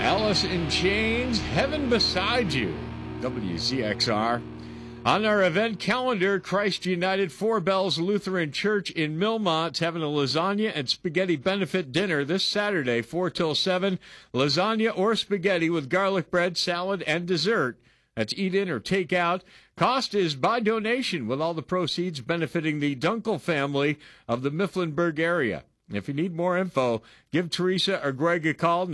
Alice in Chains, Heaven Beside You, WZXR. On our event calendar, Christ United Four Bells Lutheran Church in Millmont's having a lasagna and spaghetti benefit dinner this Saturday, 4 till 7. Lasagna or spaghetti with garlic bread, salad, and dessert. That's eat in or take out. Cost is by donation, with all the proceeds benefiting the Dunkel family of the Mifflinburg area. If you need more info, give Teresa or Greg a call,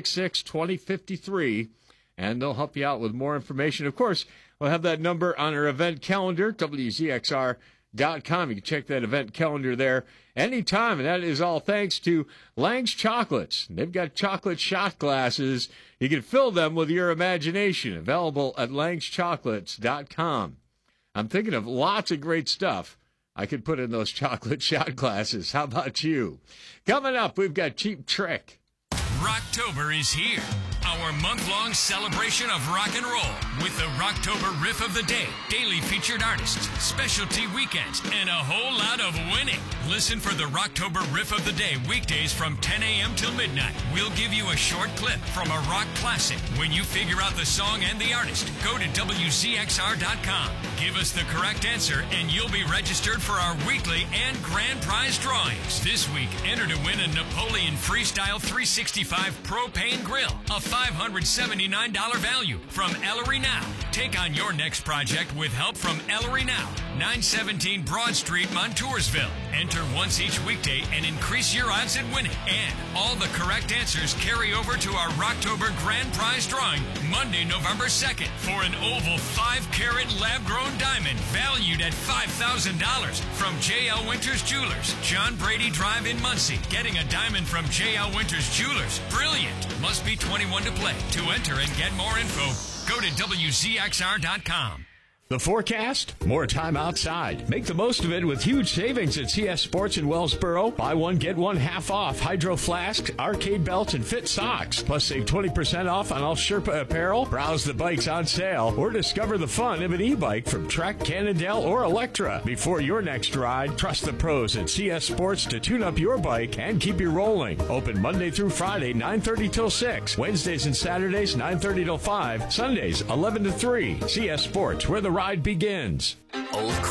966-2053, and they'll help you out with more information. Of course, we'll have that number on our event calendar, WZXR.com. You can check that event calendar there anytime, and that is all thanks to Lang's Chocolates. They've got chocolate shot glasses. You can fill them with your imagination, available at langschocolates.com. I'm thinking of lots of great stuff I could put in those chocolate shot glasses. How about you? Coming up, we've got Cheap Trick. Rocktober is here. Our month-long celebration of rock and roll with the Rocktober Riff of the Day, daily featured artists, specialty weekends, and a whole lot of winning. Listen for the Rocktober Riff of the Day weekdays from 10 a.m. till midnight. We'll give you a short clip from a rock classic. When you figure out the song and the artist, go to WZXR.com. Give us the correct answer, and you'll be registered for our weekly and grand prize drawings. This week, enter to win a Napoleon Freestyle 365 propane grill, a $579 value from Ellery Now. Take on your next project with help from Ellery Now, 917 Broad Street, Montoursville. Enter once each weekday and increase your odds at winning. And all the correct answers carry over to our Rocktober Grand Prize drawing Monday, November 2nd for an oval 5-carat lab-grown diamond valued at $5,000 from J.L. Winters Jewelers, John Brady Drive in Muncie. Getting a diamond from J.L. Winters Jewelers. Brilliant. Must be 21 to play. To enter and get more info, go to WZXR.com. The forecast? More time outside. Make the most of it with huge savings at CS Sports in Wellsboro. Buy one, get one half off Hydro Flask, arcade belts, and fit socks. Plus save 20% off on all Sherpa apparel. Browse the bikes on sale or discover the fun of an e-bike from Trek, Cannondale, or Electra. Before your next ride, trust the pros at CS Sports to tune up your bike and keep you rolling. Open Monday through Friday, 9:30 till 6. Wednesdays and Saturdays, 9:30 till 5. Sundays, 11 to 3. CS Sports, where the ride begins. Old